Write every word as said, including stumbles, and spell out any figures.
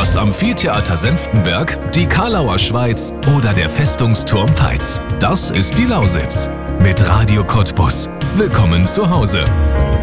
das Amphitheater Senftenberg, die Karlauer Schweiz oder der Festungsturm Peitz. Das ist die Lausitz. Mit Radio Cottbus. Willkommen zu Hause.